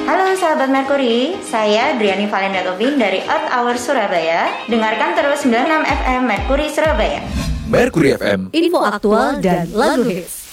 Halo sahabat Mercury, saya Driani Valinda Tobing dari Earth Hour Surabaya. Dengarkan terus 96 FM Mercury Surabaya. Mercury FM, info aktual dan lagu hits.